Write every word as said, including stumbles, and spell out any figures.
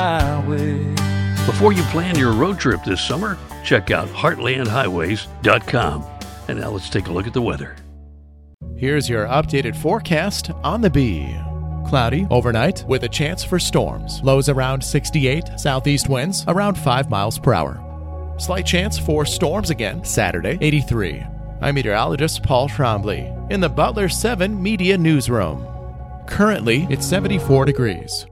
highway. Before you plan your road trip this summer, check out heartland highways dot com. And now let's take a look at the weather. Here's your updated forecast on the Bee. Cloudy overnight with a chance for storms. Lows around sixty-eight, southeast winds around five miles per hour. Slight chance for storms again Saturday, eighty-three. I'm meteorologist Paul Trombley in the Butler seven Media Newsroom. Currently, it's seventy-four degrees.